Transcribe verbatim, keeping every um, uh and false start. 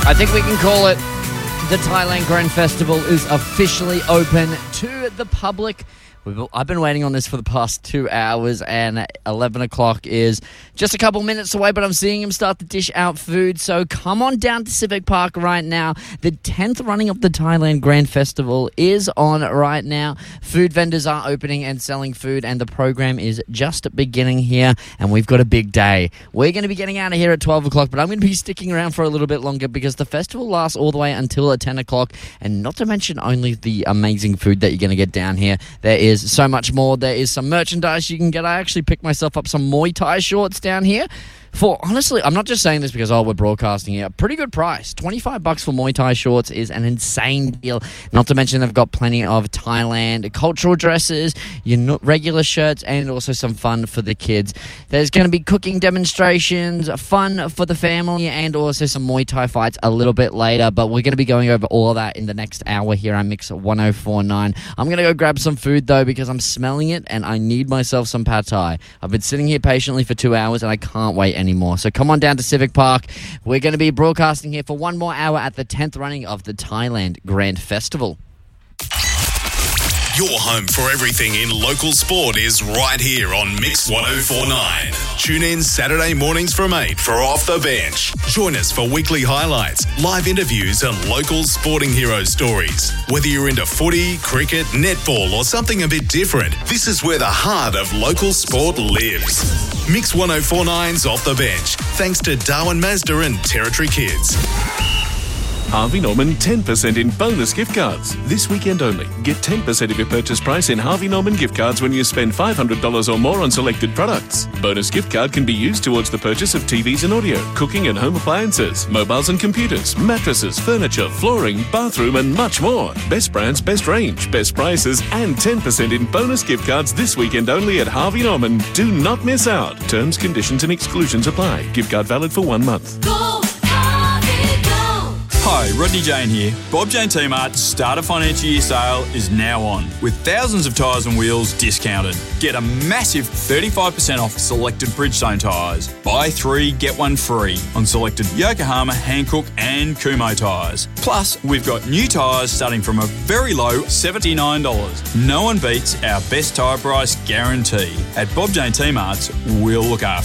I think we can call it. The Thailand Grand Festival is officially open to the public. We've, I've been waiting on this for the past two hours, and eleven o'clock is just a couple minutes away, but I'm seeing him start to dish out food. So come on down to Civic Park right now. The tenth running of the Thailand Grand Festival is on right now. Food vendors are opening and selling food, and the program is just beginning here, and we've got a big day. We're going to be getting out of here at twelve o'clock, but I'm going to be sticking around for a little bit longer because the festival lasts all the way until ten o'clock, and not to mention only the amazing food that you're going to get down here. There is so much more. There is some merchandise you can get. I actually picked myself up some Muay Thai shorts down here for, honestly, I'm not just saying this because, oh, we're broadcasting here. Pretty good price. twenty-five bucks for Muay Thai shorts is an insane deal. Not to mention they've got plenty of Thailand cultural dresses, your regular shirts, and also some fun for the kids. There's going to be cooking demonstrations, fun for the family, and also some Muay Thai fights a little bit later. But we're going to be going over all of that in the next hour here on Mix one oh four point nine. I'm going to go grab some food, though, because I'm smelling it, and I need myself some pad thai. I've been sitting here patiently for two hours, and I can't wait anymore. So come on down to Civic Park. We're going to be broadcasting here for one more hour at the tenth running of the Thailand Grand Festival. Your home for everything in local sport is right here on Mix one oh four point nine. Tune in Saturday mornings from eight for Off the Bench. Join us for weekly highlights, live interviews and local sporting hero stories. Whether you're into footy, cricket, netball or something a bit different, this is where the heart of local sport lives. Mix one oh four point nine's Off the Bench, thanks to Darwin Mazda and Territory Kids. Harvey Norman ten percent in bonus gift cards. This weekend only. Get ten percent of your purchase price in Harvey Norman gift cards when you spend five hundred dollars or more on selected products. Bonus gift card can be used towards the purchase of T Vs and audio, cooking and home appliances, mobiles and computers, mattresses, furniture, flooring, bathroom and much more. Best brands, best range, best prices and ten percent in bonus gift cards this weekend only at Harvey Norman. Do not miss out. Terms, conditions and exclusions apply. Gift card valid for one month. Go! Hi, Rodney Jane here. Bob Jane T-Mart's Starter Financial Year sale is now on, with thousands of tyres and wheels discounted. Get a massive thirty-five percent off selected Bridgestone tyres. Buy three, get one free on selected Yokohama, Hankook and Kumho tyres. Plus, we've got new tyres starting from a very low seventy-nine dollars. No one beats our best tyre price guarantee. At Bob Jane T-Mart's, we'll look after